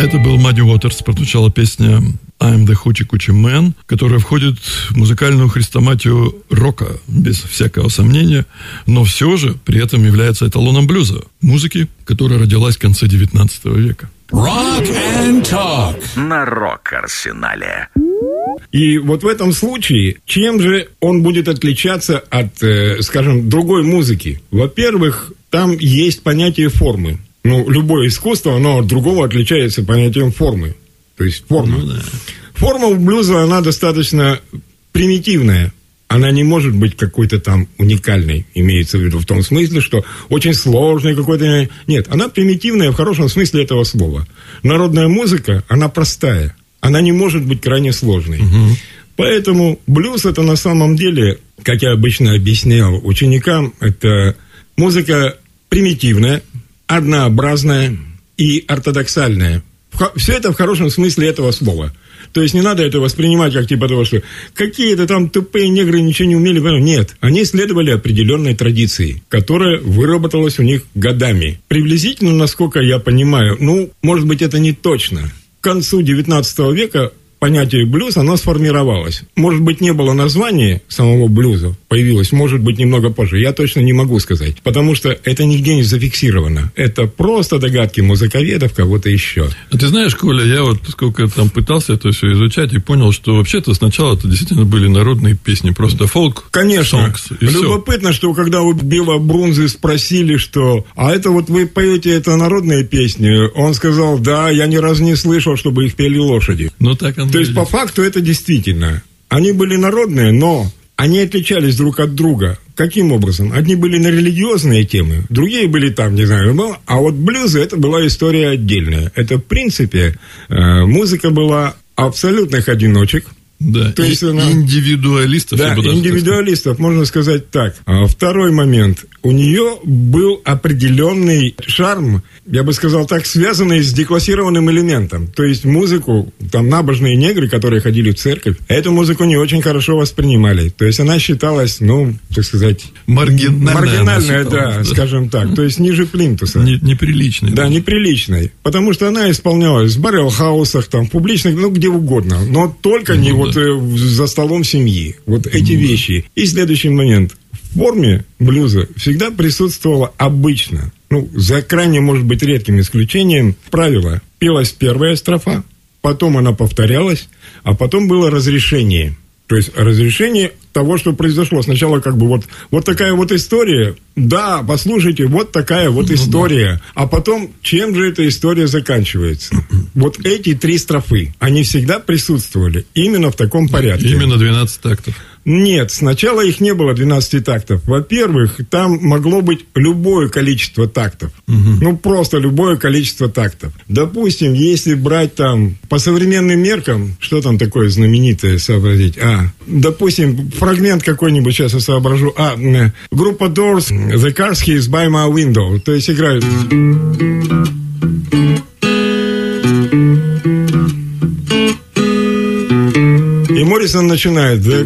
Это был Мадди Уотерс, прозвучала песня «I'm the Hoochie Coochie Man», которая входит в музыкальную хрестоматию рока, без всякого сомнения, но все же при этом является эталоном блюза, музыки, которая родилась в конце 19 века. Rock and Talk на Рок-Арсенале. И вот в этом случае, чем же он будет отличаться от, скажем, другой музыки? Во-первых, там есть понятие формы. Ну, любое искусство, оно от другого отличается понятием формы. То есть форма. Ну, да. Форма у блюза, она достаточно примитивная. Она не может быть какой-то там уникальной, имеется в виду в том смысле, что очень сложной какой-то... Нет, она примитивная в хорошем смысле этого слова. Народная музыка, она простая. Она не может быть крайне сложной. Угу. Поэтому блюз это на самом деле, как я обычно объяснял ученикам, это музыка примитивная, однообразная и ортодоксальная. Все это в хорошем смысле этого слова. То есть не надо это воспринимать как типа того, что какие-то там тупые негры ничего не умели. Нет, они следовали определенной традиции, которая выработалась у них годами. Приблизительно, насколько я понимаю, может быть, это не точно. К концу 19 века понятие блюз, оно сформировалось. Может быть, не было названия самого блюза, появилось, может быть, немного позже. Я точно не могу сказать, потому что это нигде не зафиксировано. Это просто догадки музыковедов, кого-то еще. А ты знаешь, Коля, я вот, поскольку там пытался это все изучать и понял, что вообще-то сначала это действительно были народные песни, просто фолк. Конечно. Любопытно, все. что когда у Билла Брунзы спросили, что «А это вот вы поете, это народные песни?» Он сказал: «Да, я ни разу не слышал, чтобы их пели лошади». Ну, так оно. То есть, по факту, это действительно. Они были народные, но они отличались друг от друга. Каким образом? Одни были на религиозные темы, другие были там, не знаю, а вот блюзы, это была история отдельная. Это, в принципе, музыка была абсолютных одиночек. Да, то есть индивидуалистов. Да, индивидуалистов, можно сказать так. Второй момент. У нее был определенный шарм, я бы сказал так, связанный с деклассированным элементом. То есть музыку, там набожные негры, которые ходили в церковь, эту музыку не очень хорошо воспринимали. То есть она считалась, так сказать... Маргинальная, да, скажем так. То есть ниже плинтуса. Неприличной. Да, неприличной. Потому что она исполнялась в баррел-хаусах, там, в публичных, где угодно. Но только не вот за столом семьи. Вот эти вещи. И следующий момент. В форме блюза всегда присутствовало обычно, за крайне, может быть, редким исключением, правило. Пелась первая строфа, потом она повторялась, а потом было разрешение. То есть разрешение того, что произошло. Сначала вот такая вот история. Да, послушайте, вот такая вот история. А потом, чем же эта история заканчивается? Вот эти 3 строфы, они всегда присутствовали именно в таком порядке. Именно 12 тактов. Нет, сначала их не было 12 тактов. Во-первых, там могло быть любое количество тактов. Просто любое количество тактов. Допустим, если брать там по современным меркам, что там такое знаменитое сообразить? Допустим, фрагмент какой-нибудь, сейчас я соображу. Группа Doors, The Cars Is By My Window. То есть играют... И Моррисон начинает...